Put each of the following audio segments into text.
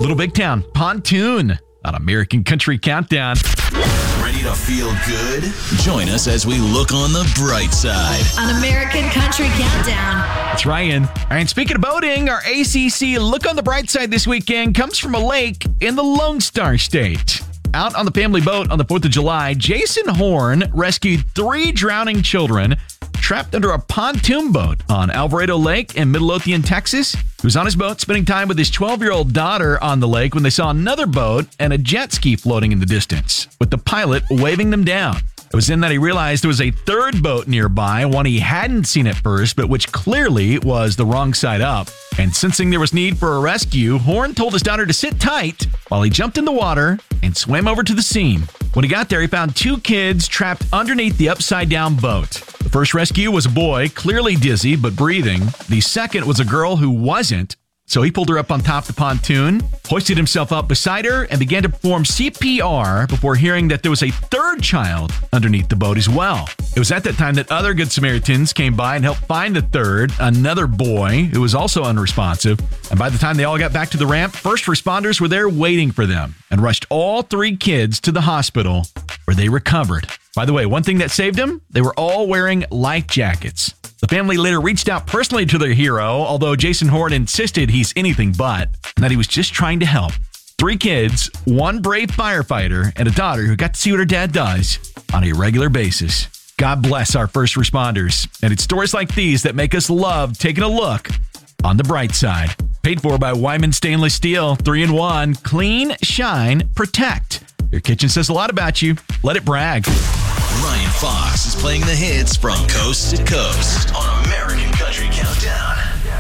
Little Big Town, Pontoon on American Country Countdown. Ready to feel good? Join us as we look on the bright side. On American Country Countdown. That's Ryan. All right, speaking of boating, our ACC Look on the Bright Side this weekend comes from a lake in the Lone Star State. Out on the family boat on the 4th of July, Jason Horn rescued 3 drowning children trapped under a pontoon boat on Alvarado Lake in Midlothian, Texas. He was on his boat spending time with his 12-year-old daughter on the lake when they saw another boat and a jet ski floating in the distance, with the pilot waving them down. It was then that he realized there was a third boat nearby, one he hadn't seen at first, but which clearly was the wrong side up. And sensing there was need for a rescue, Horn told his daughter to sit tight while he jumped in the water and swam over to the scene. When he got there, he found 2 kids trapped underneath the upside-down boat. The first rescue was a boy, clearly dizzy but breathing. The second was a girl who wasn't. So he pulled her up on top of the pontoon, hoisted himself up beside her, and began to perform CPR before hearing that there was a third child underneath the boat as well. It was at that time that other Good Samaritans came by and helped find the third, another boy who was also unresponsive. And by the time they all got back to the ramp, first responders were there waiting for them and rushed all 3 kids to the hospital where they recovered. By the way, one thing that saved them, they were all wearing life jackets. The family later reached out personally to their hero, although Jason Horn insisted he's anything but, and that he was just trying to help. 3 kids, 1 brave firefighter, and a daughter who got to see what her dad does on a regular basis. God bless our first responders. And it's stories like these that make us love taking a look on the bright side. Paid for by Wyman Stainless Steel, 3-in-1, clean, shine, protect. Your kitchen says a lot about you. Let it brag. Ryan Fox is playing the hits from coast to coast on American Country Countdown.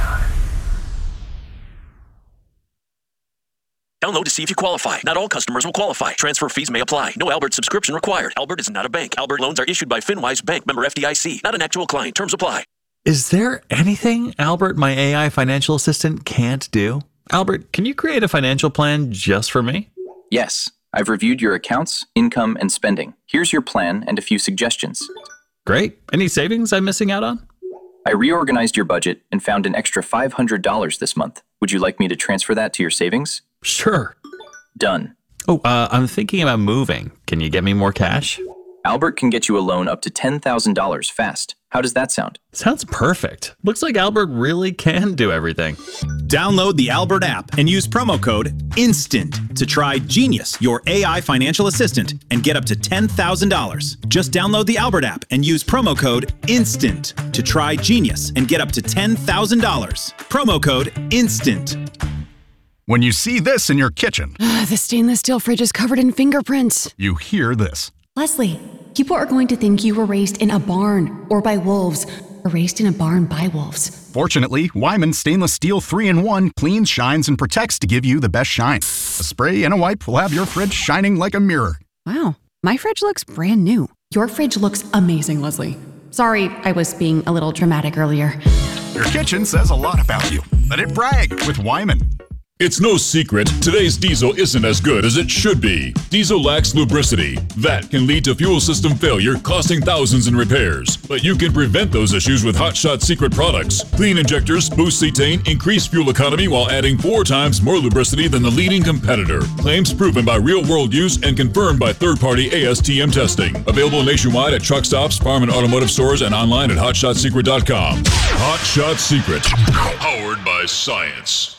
Download to see if you qualify. Not all customers will qualify. Transfer fees may apply. No Albert subscription required. Albert is not a bank. Albert loans are issued by FinWise Bank, member FDIC. Not an actual client. Terms apply. Is there anything Albert, my AI financial assistant, can't do? Albert, can you create a financial plan just for me? Yes. I've reviewed your accounts, income, and spending. Here's your plan and a few suggestions. Great. Any savings I'm missing out on? I reorganized your budget and found an extra $500 this month. Would you like me to transfer that to your savings? Sure. Done. Oh, I'm thinking about moving. Can you get me more cash? Albert can get you a loan up to $10,000 fast. How does that sound? Sounds perfect. Looks like Albert really can do everything. Download the Albert app and use promo code INSTANT to try Genius, your AI financial assistant, and get up to $10,000. Just download the Albert app and use promo code INSTANT to try Genius and get up to $10,000. Promo code INSTANT. When you see this in your kitchen, The stainless steel fridge is covered in fingerprints. you hear this. Leslie, people are going to think you were raised in a barn or by wolves, or raised in a barn by wolves. Fortunately, Wyman Stainless Steel 3-in-1 cleans, shines, and protects to give you the best shine. A spray and a wipe will have your fridge shining like a mirror. Wow, my fridge looks brand new. Your fridge looks amazing, Leslie. Sorry, I was being a little dramatic earlier. Your kitchen says a lot about you. Let it brag with Wyman. It's no secret, today's diesel isn't as good as it should be. Diesel lacks lubricity. That can lead to fuel system failure, costing thousands in repairs. But you can prevent those issues with Hot Shot Secret products. Clean injectors, boost cetane, increase fuel economy while adding 4 times more lubricity than the leading competitor. Claims proven by real-world use and confirmed by third-party ASTM testing. Available nationwide at truck stops, farm and automotive stores, and online at hotshotsecret.com. Hot Shot Secret. Powered by science.